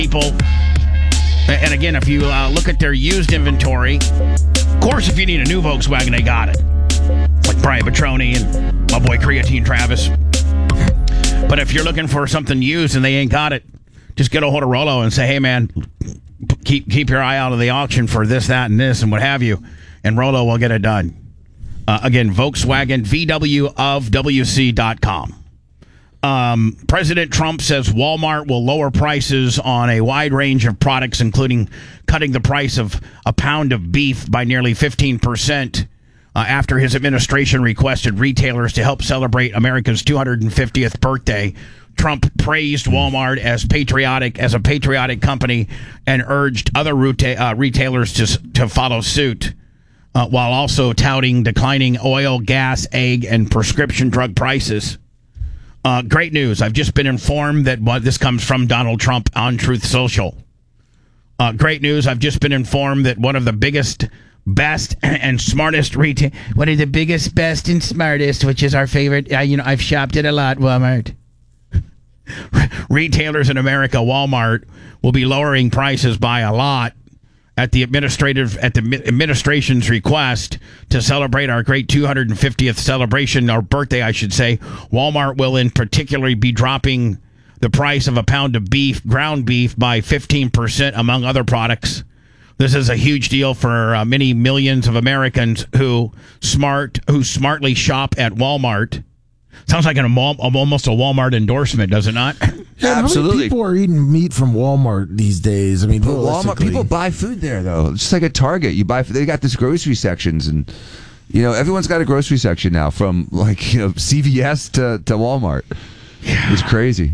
people. And again, if you look at their used inventory, of course, if you need a new Volkswagen, they got it. Like Brian Petroni and my boy Creatine Travis. But if you're looking for something used and they ain't got it, just get a hold of Rollo and say, hey, man, keep your eye out of the auction for this, that, and this, and what have you. And Rollo will get it done. Again, Volkswagen, VWofWC.com. President Trump says Walmart will lower prices on a wide range of products, including cutting the price of a pound of beef by nearly 15% after his administration requested retailers to help celebrate America's 250th birthday. Trump praised Walmart as a patriotic company and urged other retailers to follow suit, while also touting declining oil, gas, egg, and prescription drug prices. Great news. I've just been informed that this comes from Donald Trump on Truth Social. Great news. I've just been informed that one of the biggest, best, and smartest one of the biggest, best, and smartest, which is our favorite. I've shopped it a lot, Walmart. Retailers in America, Walmart, will be lowering prices by a lot at the administration's request to celebrate our great 250th celebration, or birthday, I should say. Walmart will in particular be dropping the price of a pound of beef, ground beef, by 15%, among other products. This is a huge deal for many millions of Americans who smartly shop at Walmart. Sounds like almost a Walmart endorsement, does it not? Yeah, absolutely. How many people are eating meat from Walmart these days? I mean, Walmart, people buy food there, though. It's just like a Target. They got this grocery sections, and everyone's got a grocery section now, from CVS to Walmart. Yeah. It's crazy.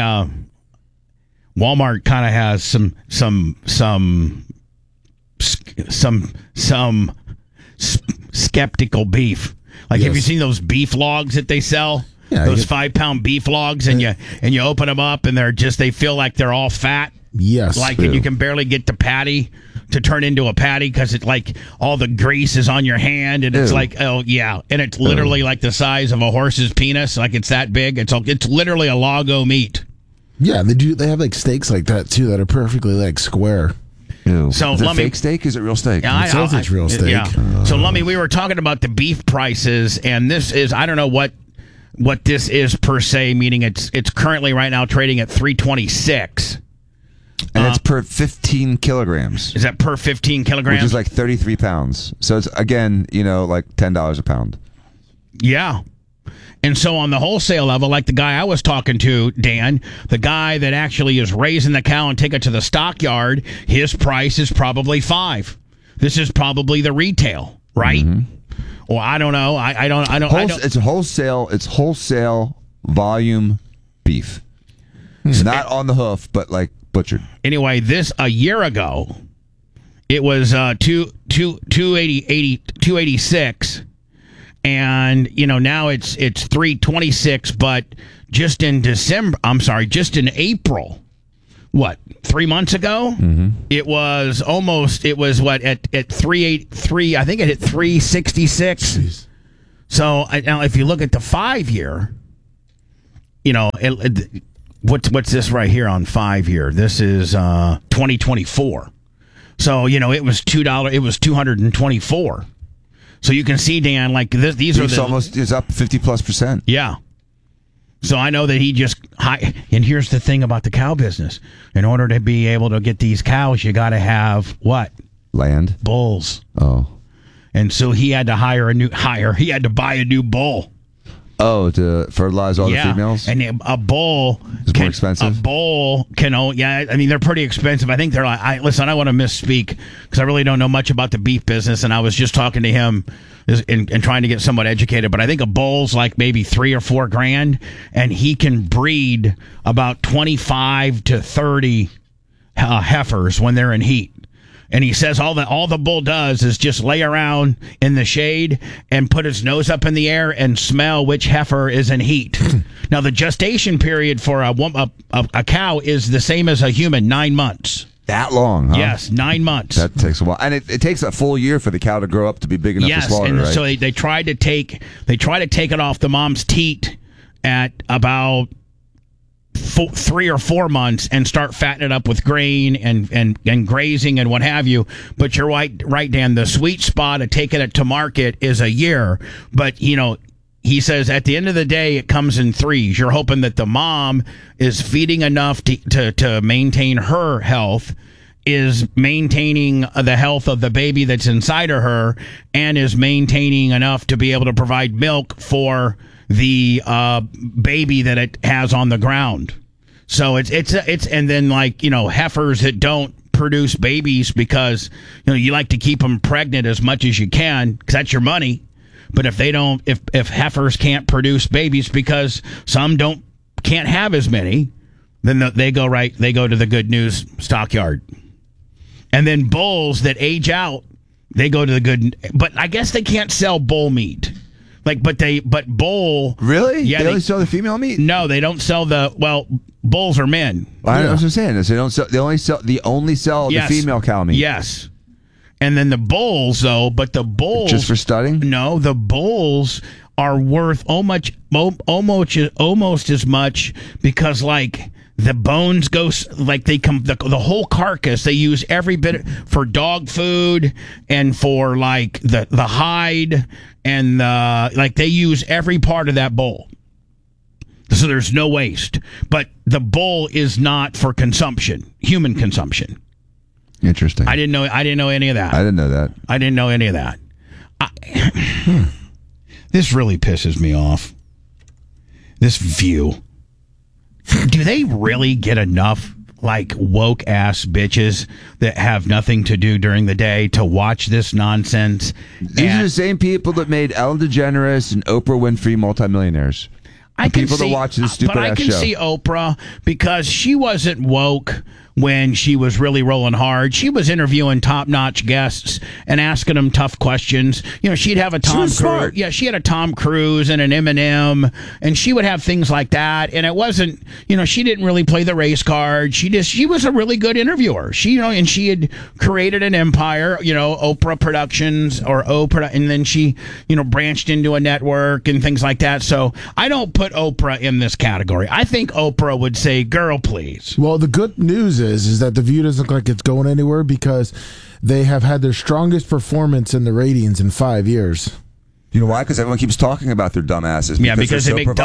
Walmart kind of has some skeptical beef. Like, yes. Have you seen those beef logs that they sell? Yeah, those 5-pound beef logs, and you open them up, and they feel like they're all fat. Yes, like, and you can barely get the patty to turn into a patty because it's like all the grease is on your hand, and it's like, oh yeah, and it's literally like the size of a horse's penis, like it's that big. It's literally a log o' meat. Yeah, they do. They have like steaks like that too that are perfectly like square. Ew. So is it fake steak? Is it real steak? Yeah, it's real steak. Yeah. So Lummy, we were talking about the beef prices, and this is, I don't know what this is per se, meaning it's currently right now trading at $3.26. And it's per 15 kilograms. Is that per 15 kilograms? Which is like 33 pounds. So it's, again, like $10 a pound. Yeah. And so on the wholesale level, like the guy I was talking to, Dan, the guy that actually is raising the cow and take it to the stockyard, his price is probably $5. This is probably the retail, right? Mm-hmm. Well, I don't know. I don't. It's wholesale. It's wholesale volume beef. Not on the hoof, but like butchered. Anyway, a year ago, it was 286. And, now it's 326, but just in April, 3 months ago, it was at 383, I think it hit 366. Jeez. So now if you look at the 5-year, what's this right here on 5-year? This is 2024. So, it was $2, it was 224. So you can see, Dan, like these are it's up 50+%. Yeah. So I know that and here's the thing about the cow business. In order to be able to get these cows, you got to have what? Land. Bulls. Oh. And so he had to he had to buy a new bull. Oh, to fertilize all the females? And a bull is more expensive? A bull they're pretty expensive. I think they're like, listen, I want to misspeak because I really don't know much about the beef business, and I was just talking to him and trying to get somewhat educated, but I think a bull's like maybe $3,000 or $4,000, and he can breed about 25 to 30 heifers when they're in heat. And he says all the bull does is just lay around in the shade and put his nose up in the air and smell which heifer is in heat. Now, the gestation period for a cow is the same as a human, 9 months. That long, huh? Yes, 9 months. That takes a while. And it takes a full year for the cow to grow up to be big enough to slaughter, right? So they try to take it off the mom's teat at about 3 or 4 months and start fattening it up with grain and grazing and what have you. But you're right, Dan. The sweet spot of taking it to market is a year. But, he says at the end of the day, it comes in threes. You're hoping that the mom is feeding enough to maintain her health, is maintaining the health of the baby that's inside of her, and is maintaining enough to be able to provide milk for the baby that it has on the ground. So it's and then heifers that don't produce babies because you like to keep them pregnant as much as you can because that's your money. But if they don't, if heifers can't produce babies because some can't have as many, then they go to the Good News stockyard. And then bulls that age out, they go to the good. But I guess they can't sell bull meat. But bull. Really? Yeah, they only sell the female meat? No, they don't sell bulls are men. I was just saying this. They only sell Yes. the female cow meat. Yes. And then the bulls, though, Just for studding? No, the bulls are worth almost as much because, the bones go, the whole carcass, they use every bit for dog food and for, the hide and, they use every part of that bull. So there's no waste. But the bull is not for consumption, human consumption. Interesting. I didn't know any of that. I didn't know that. I didn't know any of that. This really pisses me off. This View. Do they really get enough woke ass bitches that have nothing to do during the day to watch this nonsense? These are the same people that made Ellen DeGeneres and Oprah Winfrey multimillionaires. People that watch this stupid ass show. But I can see Oprah because she wasn't woke when she was really rolling hard. She was interviewing top-notch guests and asking them tough questions. She'd have a Tom Cruise. Yeah, she had a Tom Cruise and an Eminem, and she would have things like that. And it wasn't, she didn't really play the race card. She was a really good interviewer. And she had created an empire, Oprah Productions or Oprah, and then she, branched into a network and things like that. So I don't put Oprah in this category. I think Oprah would say, "Girl, please." Well, the good news is that The View doesn't look like it's going anywhere because they have had their strongest performance in the ratings in 5 years. You know why? Because everyone keeps talking about their dumbasses. Yeah, because they make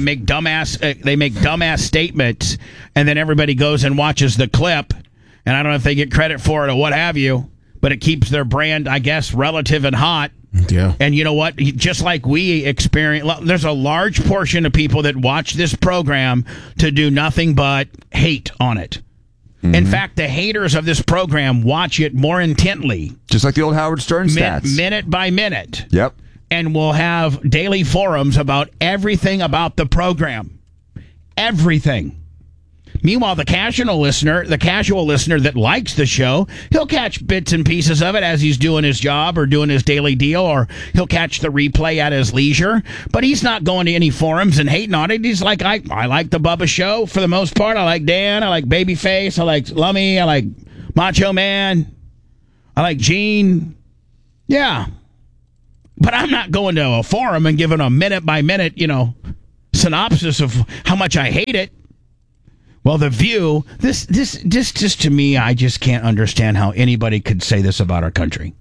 dumbass statements, and then everybody goes and watches the clip, and I don't know if they get credit for it or what have you, but it keeps their brand, I guess, relative and hot. Yeah. And you know what? Just like we experience, there's a large portion of people that watch this program to do nothing but hate on it. Mm-hmm. In fact, the haters of this program watch it more intently. Just like the old Howard Stern stats. Minute by minute. Yep. And we'll have daily forums about everything about the program. Everything. Meanwhile, the casual listener that likes the show, he'll catch bits and pieces of it as he's doing his job or doing his daily deal, or he'll catch the replay at his leisure. But he's not going to any forums and hating on it. He's like, I like the Bubba Show for the most part. I like Dan. I like Babyface. I like Lummy. I like Macho Man. I like Gene. Yeah. But I'm not going to a forum and giving a minute by minute, synopsis of how much I hate it. Well, The View, this just to me, I just can't understand how anybody could say this about our country.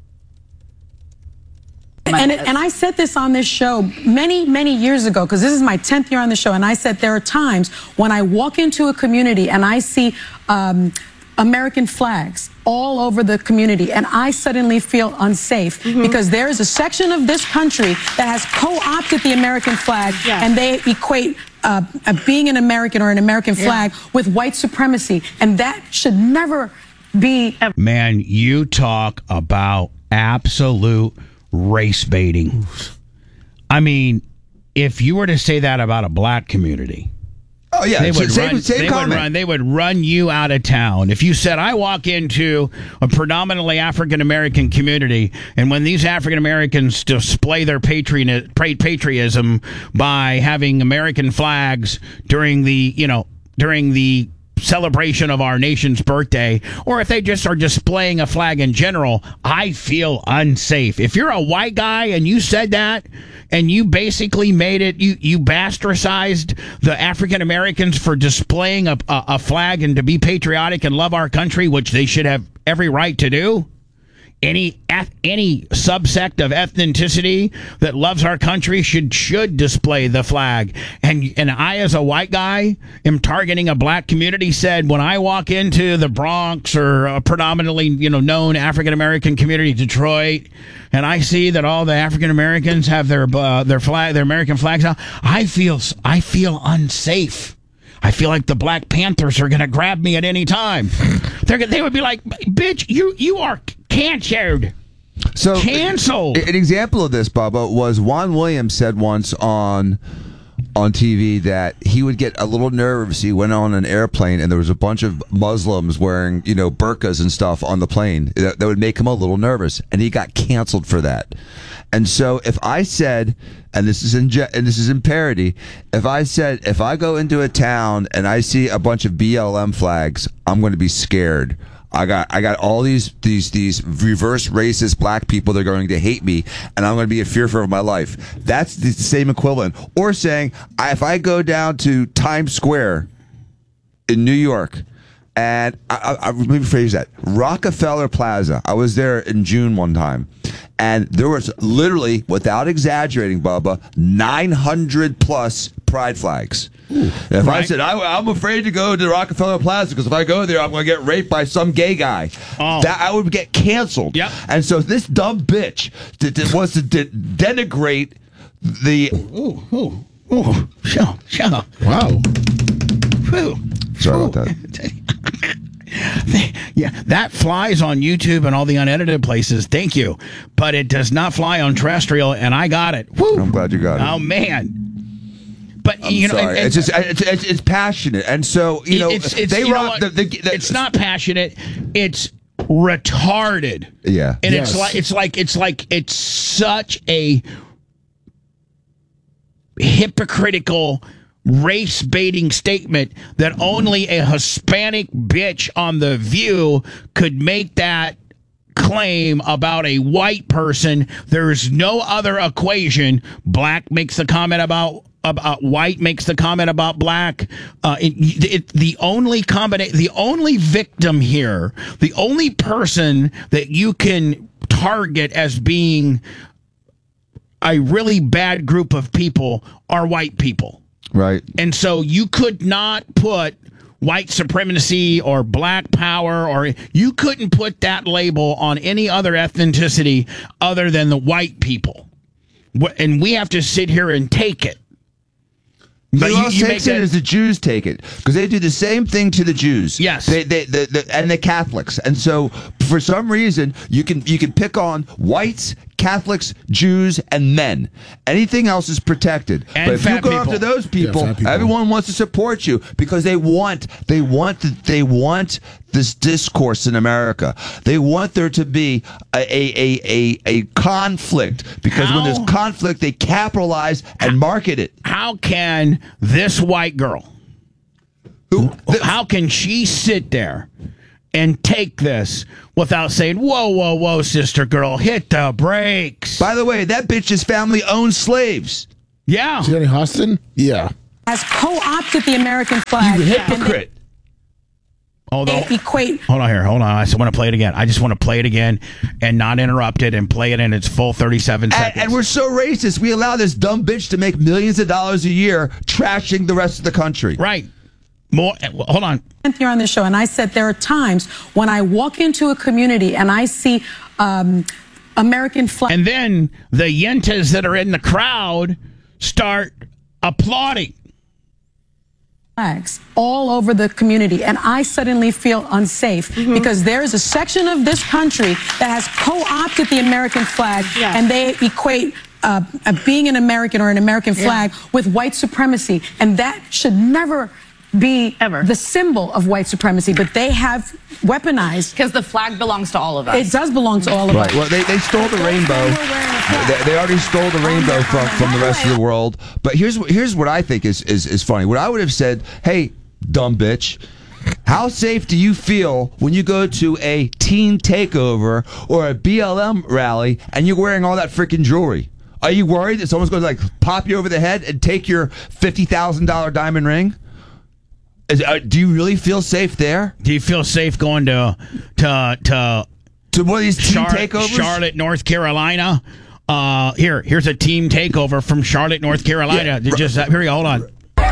And I said this on this show many, many years ago, because this is my 10th year on the show, and I said there are times when I walk into a community and I see American flags all over the community, and I suddenly feel unsafe because there is a section of this country that has co-opted the American flag, and they equate being an American or an American flag with white supremacy, and that should never be. Man, you talk about absolute race baiting. I mean, if you were to say that about a black community, oh yeah, they would they would run you out of town. If you said, I walk into a predominantly African American community, and when these African Americans display their patriotism by having American flags during the celebration of our nation's birthday, or if they just are displaying a flag in general, I feel unsafe. If you're a white guy and you said that, and you basically made it, you bastardized the African Americans for displaying a flag and to be patriotic and love our country, which they should have every right to do. Any subsect of ethnicity that loves our country should display the flag. And I, as a white guy, am targeting a black community. Said when I walk into the Bronx or a predominantly known African American community, Detroit, and I see that all the African Americans have their American flags out, I feel unsafe. I feel like the Black Panthers are going to grab me at any time. They would be like, "Bitch, you are canceled." So canceled. An example of this, Bubba, was Juan Williams said once on TV that he would get a little nervous. He went on an airplane and there was a bunch of Muslims wearing burqas and stuff on the plane that would make him a little nervous, and he got canceled for that. And so if I said, and this is in parody, if I said, if I go into a town and I see a bunch of BLM flags, I'm going to be scared. I got all these reverse racist black people that are going to hate me, and I'm going to be in fear for my life. That's the same equivalent. Or saying, if I go down to Times Square in New York, and let me rephrase that, Rockefeller Plaza. I was there in June one time, and there was literally, without exaggerating, Bubba, 900 plus pride flags. If I said, I'm afraid to go to Rockefeller Plaza because if I go there, I'm going to get raped by some gay guy, that I would get canceled. Yep. And so this dumb bitch wants to denigrate the... Show. Wow. Sorry about that. Yeah, that flies on YouTube and all the unedited places. Thank you. But it does not fly on terrestrial, and I got it. Woo. I'm glad you got it. Oh, man. But sorry. It's just it's passionate, and so it's not passionate. It's retarded. Yeah, and yes. it's such a hypocritical, race baiting statement that only a Hispanic bitch on The View could make that claim about a white person. There's no other equation. Black makes the comment about white, makes the comment about black. The only victim here, the only person that you can target as being a really bad group of people are white people. Right. And so you could not put white supremacy or black power, or you couldn't put that label on any other ethnicity other than the white people. And we have to sit here and take it. But you takes it as the Jews take it, because they do the same thing to the Jews. Yes, and the Catholics, and so for some reason you can pick on whites, Catholics, Jews, and men. Anything else is protected. And but if you go after those people, everyone wants to support you because they want this discourse in America. They want there to be a conflict, because when there's conflict, they capitalize and market it. How can this white girl, how can she sit there and take this without saying, whoa, sister girl, hit the brakes? By the way, that bitch's family owns slaves. Yeah. Jenny Austin? Yeah. Has co-opted the American flag. You hypocrite. Although, equate. Hold on. I just want to play it again. I just want to play it again and not interrupt it and play it in its full 37 seconds. And we're so racist. We allow this dumb bitch to make millions of dollars a year trashing the rest of the country. Right. Hold on. You're on the show, and I said there are times when I walk into a community and I see American flag. And then the yentas that are in the crowd start applauding. Flags all over the community, and I suddenly feel unsafe because there is a section of this country that has co-opted the American flag, and they equate being an American or an American flag with white supremacy, and that should never be the symbol of white supremacy, but they have weaponized. Because the flag belongs to all of us. It does belong to all of us. Well, they stole the rainbow. They already stole the rainbow from the rest of the world. But here's what I think is funny. What I would have said, hey, dumb bitch, How safe do you feel when you go to a teen takeover or a BLM rally and you're wearing all that freaking jewelry? Are you worried that someone's going to like pop you over the head and take your $50,000 diamond ring? Do you really feel safe there? Do you feel safe going to one of these teen takeovers? Charlotte, North Carolina? Here's a team takeover from Charlotte, North Carolina. Yeah. Here, hold on.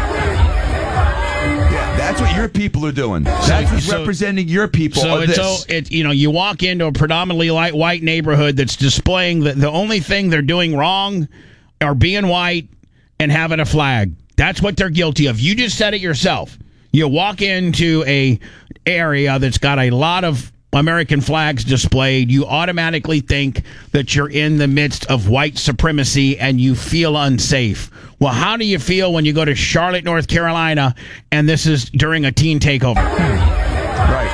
That's what your people are doing. That's what's representing your people. You walk into a predominantly white neighborhood that's displaying the only thing they're doing wrong are being white and having a flag. That's what they're guilty of. You just said it yourself. You walk into a area that's got a lot of American flags displayed, you automatically think that you're in the midst of white supremacy and you feel unsafe. Well, how do you feel when you go to Charlotte, North Carolina, and this is during a teen takeover? Right.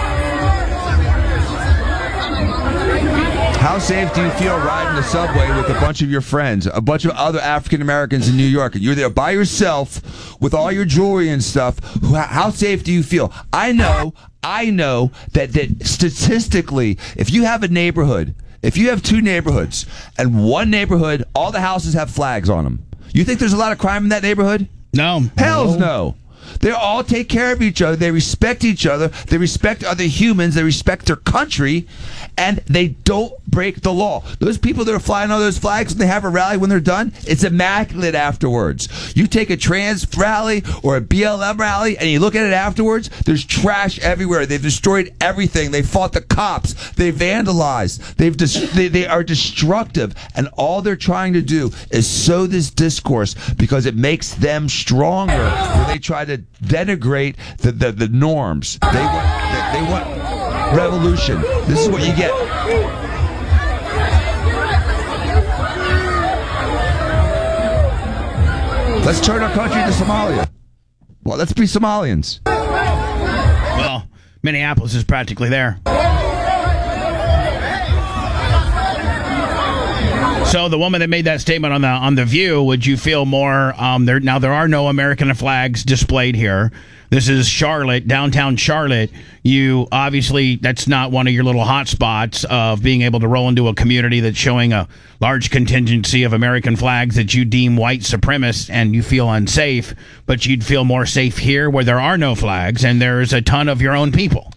How safe do you feel riding the subway with a bunch of your friends, a bunch of other African Americans in New York, and you're there by yourself with all your jewelry and stuff? How safe do you feel? I know that statistically, if you have a neighborhood, if you have two neighborhoods, and one neighborhood, all the houses have flags on them, you think there's a lot of crime in that neighborhood? No. Hells no. They all take care of each other. They respect each other. They respect other humans. They respect their country. And they don't break the law. Those people that are flying all those flags when they have a rally, when they're done, it's immaculate afterwards. You take a trans rally or a BLM rally and you look at it afterwards, there's trash everywhere. They've destroyed everything. They fought the cops. They vandalized. They are destructive. And all they're trying to do is sow this discourse because it makes them stronger. Where they try to denigrate the norms. They want revolution. This is what you get. Let's turn our country to Somalia. Well, let's be Somalians. Well, Minneapolis is practically there. So the woman that made that statement on the View, would you feel more? There are no American flags displayed here. This is Charlotte, downtown Charlotte. You obviously, that's not one of your little hot spots of being able to roll into a community that's showing a large contingency of American flags that you deem white supremacists and you feel unsafe, but you'd feel more safe here where there are no flags and there's a ton of your own people.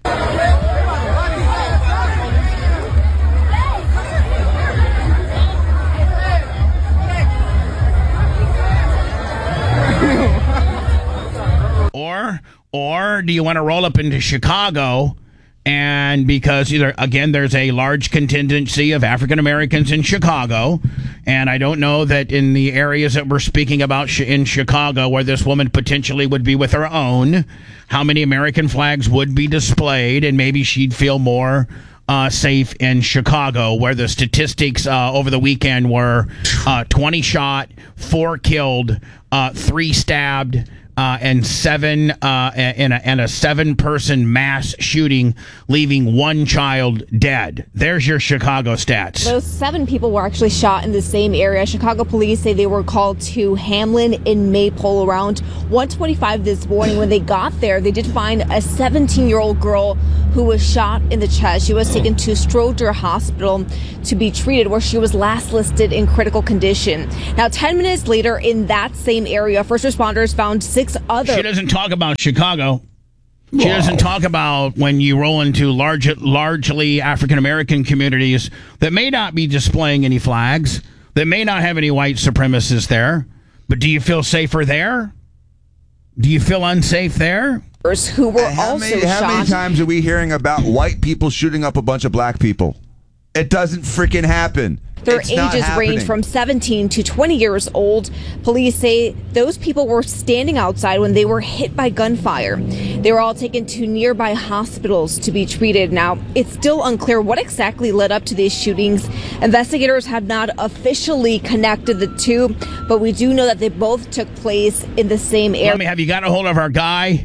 Or do you want to roll up into Chicago, and because there's a large contingency of African Americans in Chicago, and I don't know that in the areas that we're speaking about in Chicago where this woman potentially would be with her own, how many American flags would be displayed, and maybe she'd feel more safe in Chicago, where the statistics over the weekend were 20 shot, 4 killed, 3 stabbed, and 7 and a 7-person mass shooting, leaving 1 child dead. There's your Chicago stats. Those 7 people were actually shot in the same area. Chicago police say they were called to Hamlin in Maypole around 1:25 this morning. When they got there, they did find a 17-year-old girl who was shot in the chest. She was taken to Stroger Hospital to be treated, where she was last listed in critical condition. Now, 10 minutes later in that same area, first responders found 6 other... She doesn't talk about Chicago. She doesn't talk about when you roll into largely African-American communities that may not be displaying any flags, that may not have any white supremacists there. But do you feel safer there? Do you feel unsafe there? Who were also shot. How many times are we hearing about white people shooting up a bunch of black people? It doesn't freaking happen. Their ages range from 17 to 20 years old. Police say those people were standing outside when they were hit by gunfire. They were all taken to nearby hospitals to be treated. Now, it's still unclear what exactly led up to these shootings. Investigators have not officially connected the two, but we do know that they both took place in the same area. Have you got a hold of our guy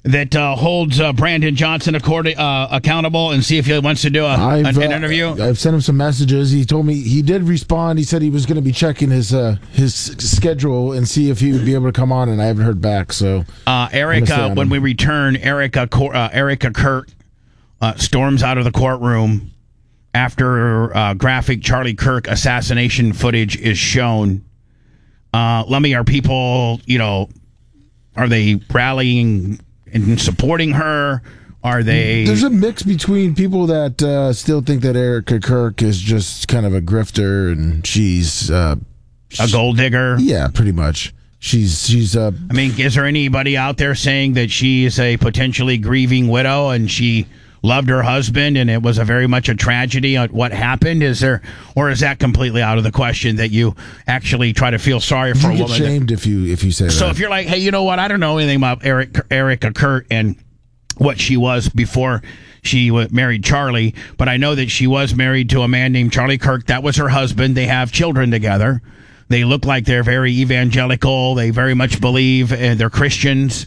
that holds Brandon Johnson accountable and see if he wants to do an interview? I've sent him some messages. He told me he did respond. He said he was going to be checking his schedule and see if he would be able to come on, and I haven't heard back. So, Erica, when we return, Erica Kirk storms out of the courtroom after graphic Charlie Kirk assassination footage is shown. Lummy, are people, are they rallying and supporting her? Are they? There's a mix between people that still think that Erica Kirk is just kind of a grifter and she's a gold digger. Yeah, pretty much. She's. I mean, is there anybody out there saying that she is a potentially grieving widow and she loved her husband and it was very much a tragedy at what happened? Is there, or is that completely out of the question that you actually try to feel sorry for a woman? You get shamed if you say that. So if you're like, hey, you know what? I don't know anything about Erica Kirk and what she was before she married Charlie, but I know that she was married to a man named Charlie Kirk. That was her husband. They have children together. They look like they're very evangelical. They very much believe, and they're Christians.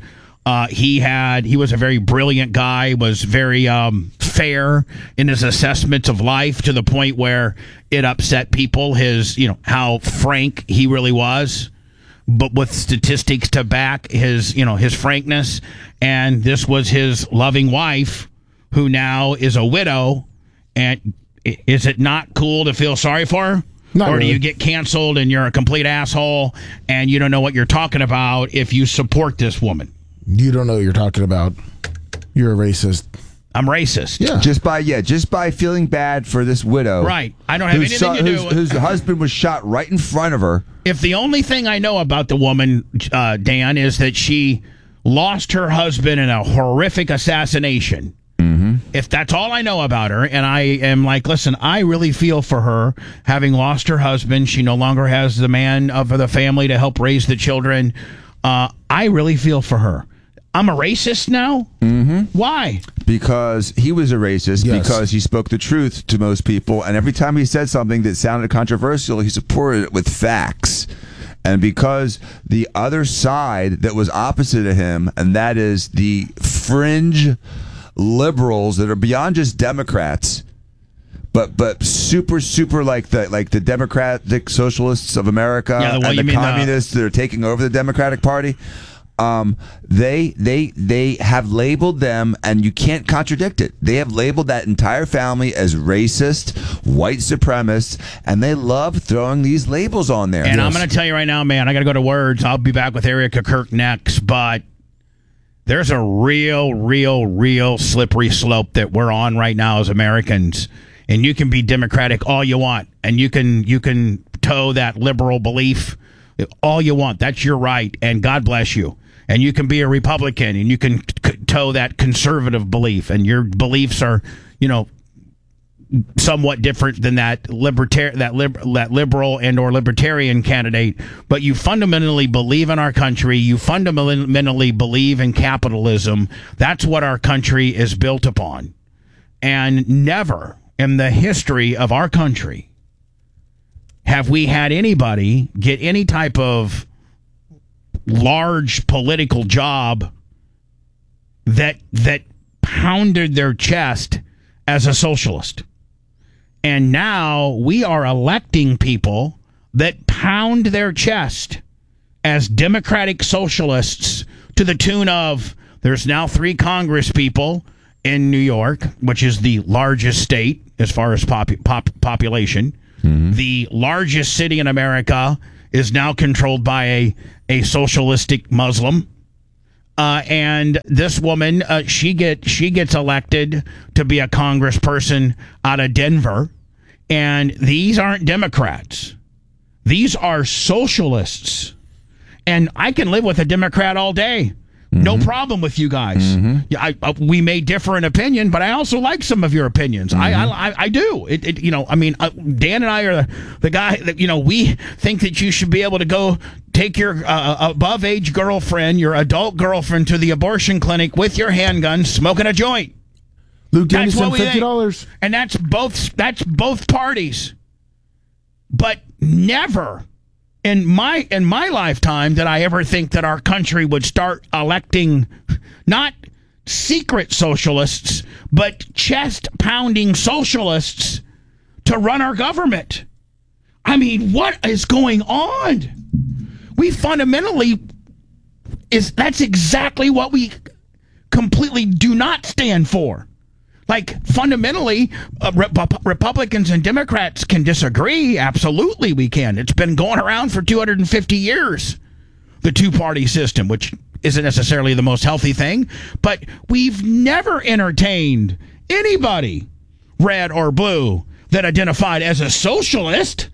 He was a very brilliant guy, was very fair in his assessments of life to the point where it upset people, how frank he really was, but with statistics to back his frankness. And this was his loving wife, who now is a widow. And is it not cool to feel sorry for her? Not or really. do you get canceled and you're a complete asshole and you don't know what you're talking about if you support this woman? You don't know what you're talking about. You're a racist. I'm racist. Yeah. Just by feeling bad for this widow. Right. I don't have anything to do with whose husband was shot right in front of her. If the only thing I know about the woman, Dan, is that she lost her husband in a horrific assassination. Mm-hmm. If that's all I know about her, and I am like, listen, I really feel for her having lost her husband. She no longer has the man of the family to help raise the children. I really feel for her. I'm a racist now? Mm-hmm. Why? Because he was a racist, Yes. because he spoke the truth to most people, and every time he said something that sounded controversial, he supported it with facts. And because the other side that was opposite of him, and that is the fringe liberals that are beyond just Democrats, but super like the Democratic Socialists of America and the communists that are taking over the Democratic Party, they have labeled them, and you can't contradict it. They have labeled that entire family as racist, white supremacists, and they love throwing these labels on there. And I'm going to tell you right now, man, I got to go to words. I'll be back with Erica Kirk next, but there's a real slippery slope that we're on right now as Americans. And you can be Democratic all you want, and you can toe that liberal belief all you want. That's your right, and God bless you. And you can be a Republican, and you can toe that conservative belief, and your beliefs are, somewhat different than that liberal and or libertarian candidate. But you fundamentally believe in our country. You fundamentally believe in capitalism. That's what our country is built upon. And never in the history of our country have we had anybody get any type of large political job that pounded their chest as a socialist. And now we are electing people that pound their chest as democratic socialists to the tune of, there's now 3 Congress people in New York, which is the largest state as far as population. Mm-hmm. The largest city in America is now controlled by a socialistic Muslim. And this woman, she gets elected to be a congressperson out of Denver. And these aren't Democrats. These are socialists. And I can live with a Democrat all day. Mm-hmm. No problem with you guys. Mm-hmm. Yeah, we may differ in opinion, but I also like some of your opinions. Mm-hmm. I do. Dan and I are the guy that, we think that you should be able to go take your above age girlfriend, your adult girlfriend, to the abortion clinic with your handgun, smoking a joint. Luke Dennison, $50. And that's both parties. But never in my lifetime did I ever think that our country would start electing not secret socialists, but chest-pounding socialists to run our government. I mean, what is going on? We fundamentally that's exactly what we completely do not stand for. Like, fundamentally, Republicans and Democrats can disagree. Absolutely, we can. It's been going around for 250 years, the two-party system, which isn't necessarily the most healthy thing. But we've never entertained anybody, red or blue, that identified as a socialist.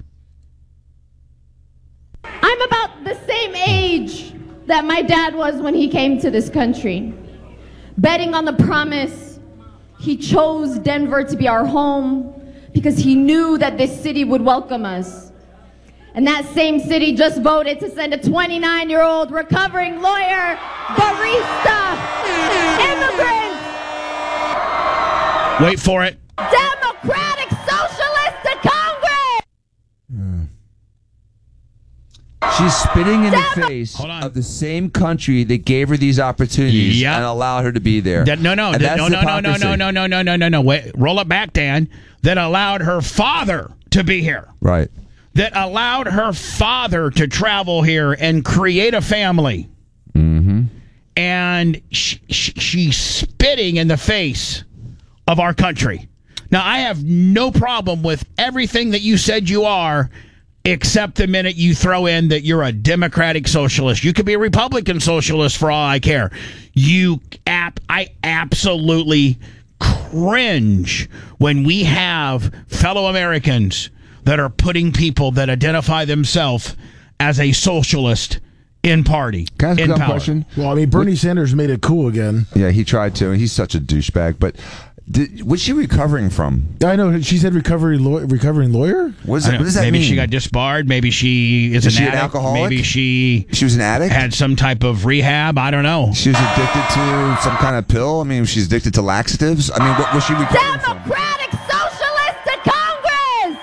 I'm about the same age that my dad was when he came to this country, betting on the promise. He chose Denver to be our home because he knew that this city would welcome us. And that same city just voted to send a 29-year-old recovering lawyer, barista, immigrant, wait for it, Democratic Socialist to Congress! She's spitting in the face of the same country that gave her these opportunities and allowed her to be there. No. Wait, roll it back, Dan. That allowed her father to be here. Right. That allowed her father to travel here and create a family. Mm-hmm. And she's spitting in the face of our country. Now, I have no problem with everything that you said you are, except the minute you throw in that you're a Democratic socialist. You could be a Republican socialist for all I care. I absolutely cringe when we have fellow Americans that are putting people that identify themselves as a socialist in party. Can I ask in a power. question? Well, I mean, Bernie Sanders made it cool again. Yeah, he tried to, and he's such a douchebag. But what's she recovering from? I know she said recovering lawyer. What does that mean? Maybe she got disbarred. Maybe she is she an addict. alcoholic? Maybe she was an addict. Had some type of rehab. I don't know. She was addicted to some kind of pill. I mean, she's addicted to laxatives. I mean, what was she recovering from? Democratic Socialist to Congress!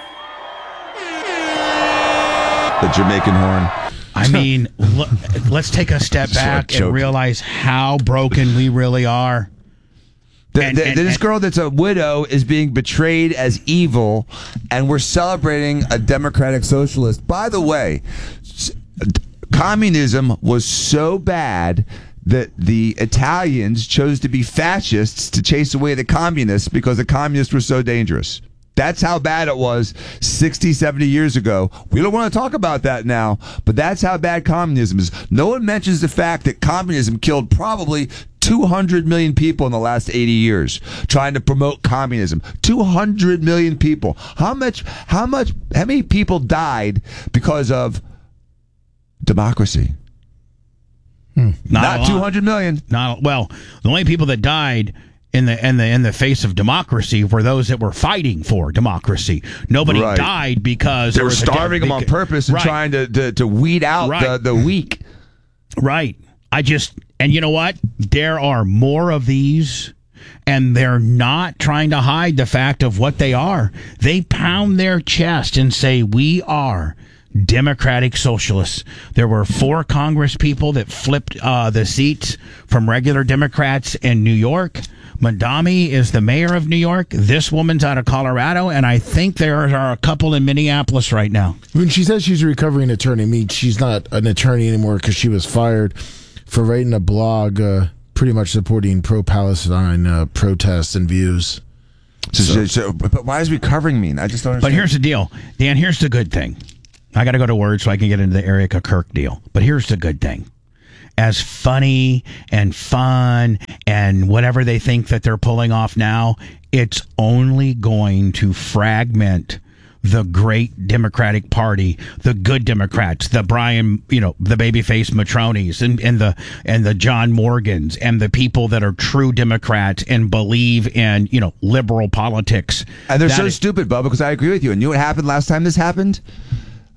The Jamaican horn. I mean, let's take a step back and realize how broken we really are. This girl that's a widow is being betrayed as evil, and we're celebrating a democratic socialist. By the way, communism was so bad that the Italians chose to be fascists to chase away the communists because the communists were so dangerous. That's how bad it was 60, 70 years ago. We don't want to talk about that now, but that's how bad communism is. No one mentions the fact that communism killed probably 200 million people in the last 80 years trying to promote communism. 200 million people. How many people died because of democracy? Not 200 million. Well, the only people that died in the face of democracy were those that were fighting for democracy. Nobody died because they were starving them on purpose and trying to weed out the weak. Right. And you know what? There are more of these, and they're not trying to hide the fact of what they are. They pound their chest and say, we are Democratic Socialists. There were 4 Congress people that flipped the seats from regular Democrats in New York. Madami is the mayor of New York. This woman's out of Colorado, and I think there are a couple in Minneapolis right now. When she says she's a recovering attorney, I mean, she's not an attorney anymore because she was fired for writing a blog pretty much supporting pro-Palestine protests and views. But why does recovering mean? I just don't understand. But here's the deal. Dan, here's the good thing. I got to go to words so I can get into the Erica Kirk deal. But here's the good thing. As funny and fun and whatever they think that they're pulling off now, it's only going to fragment the great Democratic Party, the good Democrats, the Brian, the babyface Matronis and the John Morgans and the people that are true Democrats and believe in, liberal politics. And they're so stupid, Bubba, because I agree with you. And you know what happened last time this happened?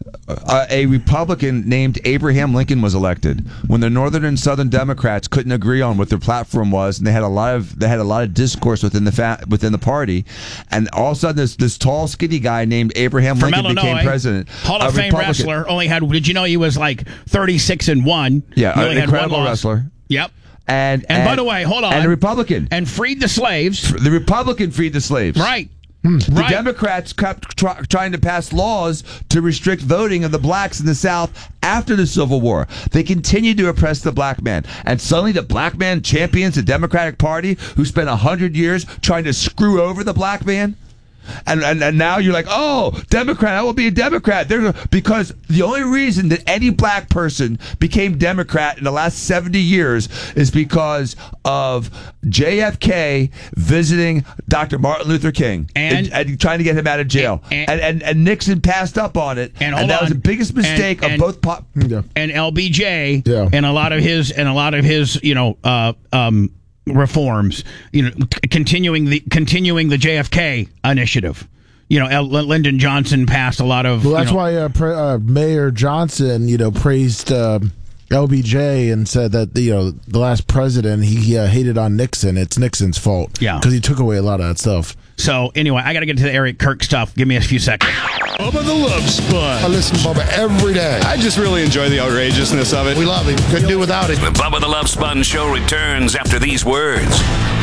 a Republican named Abraham Lincoln was elected when the Northern and Southern Democrats couldn't agree on what their platform was, and they had a lot of discourse within the party, and all of a sudden this tall, skinny guy named Abraham From Lincoln Illinois, became president. Hall of Fame wrestler, only had. Did you know he was like 36-1? Yeah, an incredible wrestler. Yep. And by the way, hold on. And a Republican. And freed the slaves. The Republican freed the slaves. Right. The Democrats kept trying to pass laws to restrict voting of the blacks in the South after the Civil War. They continued to oppress the black man. And suddenly the black man champions the Democratic Party, who spent 100 years trying to screw over the black man. And now you're like, oh, Democrat, I will be a Democrat. Because the only reason that any black person became Democrat in the last 70 years is because of JFK visiting Dr. Martin Luther King and trying to get him out of jail. And Nixon passed up on it. And that was the biggest mistake of both. And LBJ and a lot of his reforms, continuing the JFK initiative. Lyndon Johnson passed a lot of. Well, that's why Mayor Johnson, praised LBJ and said that the last president he hated on Nixon. It's Nixon's fault. Yeah, because he took away a lot of that stuff. So anyway, I got to get to the Eric Kirk stuff. Give me a few seconds. Bubba the Love Sponge. I listen to Bubba every day. I just really enjoy the outrageousness of it. We love him. Couldn't do without him. The Bubba the Love Sponge Show returns after these words.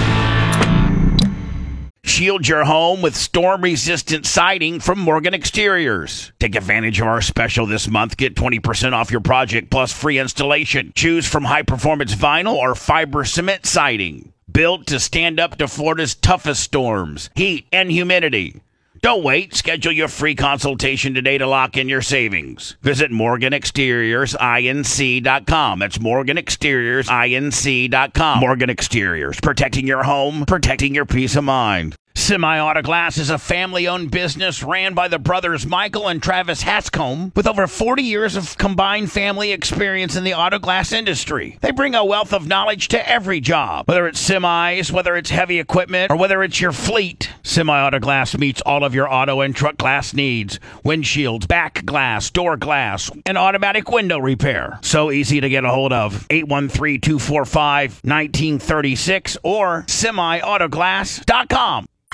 Shield your home with storm-resistant siding from Morgan Exteriors. Take advantage of our special this month. Get 20% off your project plus free installation. Choose from high-performance vinyl or fiber cement siding. Built to stand up to Florida's toughest storms, heat, and humidity. Don't wait. Schedule your free consultation today to lock in your savings. Visit MorganExteriorsINC.com. That's MorganExteriorsINC.com. Morgan Exteriors. Protecting your home, protecting your peace of mind. Semi-Auto Glass is a family-owned business ran by the brothers Michael and Travis Hatscomb with over 40 years of combined family experience in the auto glass industry. They bring a wealth of knowledge to every job, whether it's semis, whether it's heavy equipment, or whether it's your fleet. Semi-Auto Glass meets all of your auto and truck glass needs. Windshields, back glass, door glass, and automatic window repair. So easy to get a hold of. 813-245-1936 or semiautoglass.com.